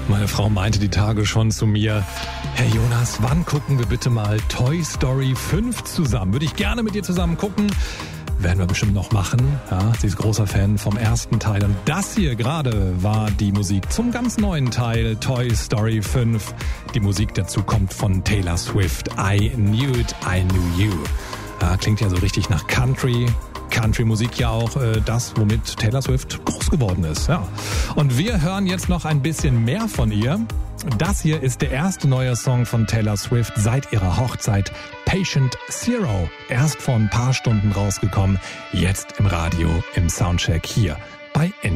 Meine Frau meinte die Tage schon zu mir, Herr Jonas, wann gucken wir bitte mal Toy Story 5 zusammen? Würde ich gerne mit dir zusammen gucken. Werden wir bestimmt noch machen. Ja, sie ist großer Fan vom ersten Teil. Und das hier gerade war die Musik zum ganz neuen Teil, Toy Story 5. Die Musik dazu kommt von Taylor Swift. I Knew It, I Knew You. Ja, klingt ja so richtig nach Country. Country-Musik ja auch das, womit Taylor Swift groß geworden ist. Ja. Und wir hören jetzt noch ein bisschen mehr von ihr. Das hier ist der erste neue Song von Taylor Swift seit ihrer Hochzeit, Patient Zero. Erst vor ein paar Stunden rausgekommen, jetzt im Radio, im Soundcheck hier bei NDR.